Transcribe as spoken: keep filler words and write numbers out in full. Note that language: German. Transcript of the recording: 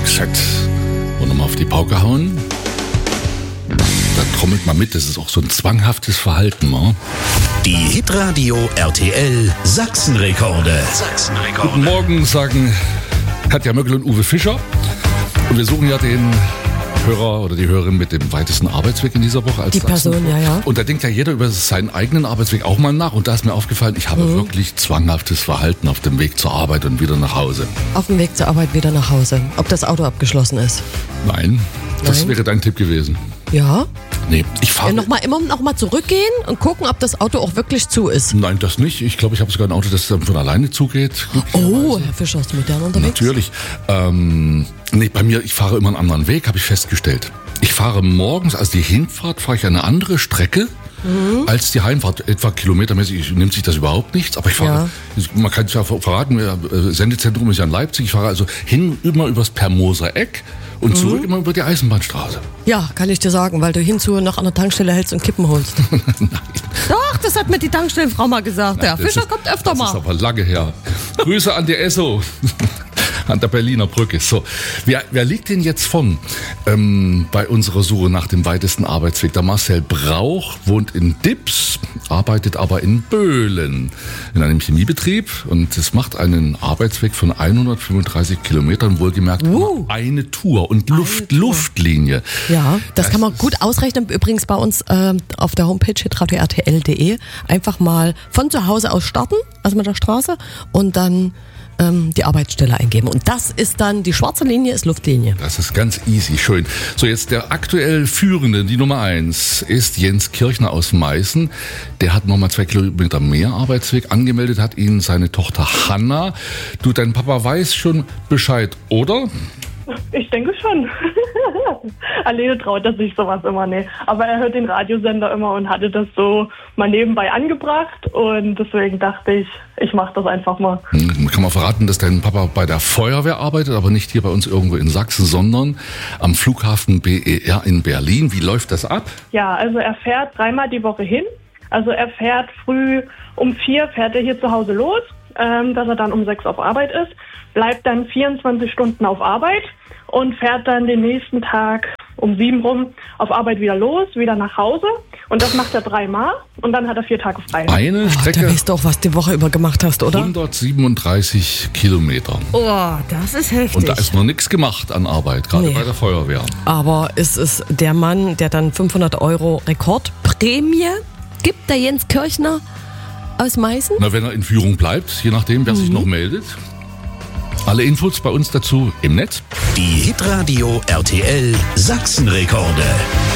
Set. Und nochmal auf die Pauke hauen. Da trommelt man mit, das ist auch so ein zwanghaftes Verhalten. Ne? Die Hitradio R T L Sachsenrekorde. Sachsenrekorde. Guten Morgen, sagen Katja Möckel und Uwe Fischer. Und wir suchen ja den Hörer oder die Hörerin mit dem weitesten Arbeitsweg in dieser Woche als Die Person, Sachsen. ja, ja. Und da denkt ja jeder über seinen eigenen Arbeitsweg auch mal nach. Und da ist mir aufgefallen, ich habe mhm. wirklich zwanghaftes Verhalten auf dem Weg zur Arbeit und wieder nach Hause. Auf dem Weg zur Arbeit wieder nach Hause. Ob das Auto abgeschlossen ist? Nein, das Nein. wäre dein Tipp gewesen. Ja? Nee, ich fahre... Ja, noch mal, immer noch mal zurückgehen und gucken, ob das Auto auch wirklich zu ist. Nein, das nicht. Ich glaube, ich habe sogar ein Auto, das dann von alleine zugeht. Oh, Herr Fischer, ist modern unterwegs? Natürlich. Ähm, nee, bei mir, ich fahre immer einen anderen Weg, habe ich festgestellt. Ich fahre morgens, also die Hinfahrt, fahre ich eine andere Strecke mhm. als die Heimfahrt. Etwa kilometermäßig nimmt sich das überhaupt nichts, aber ich fahre, ja. man kann es ja verraten, Sendezentrum ist ja in Leipzig, ich fahre also hin immer übers Permoser Eck und mhm. zurück immer über die Eisenbahnstraße. Ja, kann ich dir sagen, weil du hinzu noch an der Tankstelle hältst und Kippen holst. Nein. Doch, das hat mir die Tankstellenfrau mal gesagt. Nein, Herr Fischer ist, kommt öfter das mal. Das ist aber lange her. Grüße an die Esso. An der Berliner Brücke. So, wer, wer liegt denn jetzt von ähm, bei unserer Suche nach dem weitesten Arbeitsweg? Der Marcel Brauch wohnt in Dips, arbeitet aber in Böhlen in einem Chemiebetrieb und es macht einen Arbeitsweg von hundertfünfunddreißig Kilometern, wohlgemerkt uh. eine Tour und Luft, Tour. Luftlinie. Ja, das, das kann man gut ausrechnen. Übrigens bei uns äh, auf der Homepage hitradio r t l punkt d e einfach mal von zu Hause aus starten, also mit der Straße und dann die Arbeitsstelle eingeben. Und das ist dann, die schwarze Linie ist Luftlinie. Das ist ganz easy, schön. So, jetzt der aktuell Führende, die Nummer eins, ist Jens Kirchner aus Meißen. Der hat nochmal zwei Kilometer mehr Arbeitsweg angemeldet, hat ihn seine Tochter Hanna. Du, dein Papa weiß schon Bescheid, oder? Ich denke schon. Alleine traut er sich sowas immer nicht. Aber er hört den Radiosender immer und hatte das so mal nebenbei angebracht. Und deswegen dachte ich, ich mache das einfach mal. Hm, kann man verraten, dass dein Papa bei der Feuerwehr arbeitet, aber nicht hier bei uns irgendwo in Sachsen, sondern am Flughafen B E R in Berlin. Wie läuft das ab? Ja, also er fährt dreimal die Woche hin. Also er fährt früh um vier, fährt er hier zu Hause los, ähm, dass er dann um sechs auf Arbeit ist. Bleibt dann vierundzwanzig Stunden auf Arbeit und fährt dann den nächsten Tag um sieben rum auf Arbeit wieder los, wieder nach Hause. Und das macht er dreimal und dann hat er vier Tage frei. Eine Strecke. Oh, du weißt doch, was du die Woche über gemacht hast, oder? hundertsiebenunddreißig Kilometer. Oh, das ist heftig. Und da ist noch nichts gemacht an Arbeit, gerade nee. bei der Feuerwehr. Aber ist es der Mann, der dann fünfhundert Euro Rekordprämie gibt, der Jens Kirchner aus Meißen? Na, wenn er in Führung bleibt, je nachdem, wer mhm. sich noch meldet. Alle Infos bei uns dazu im Netz. Die Hitradio R T L Sachsenrekorde.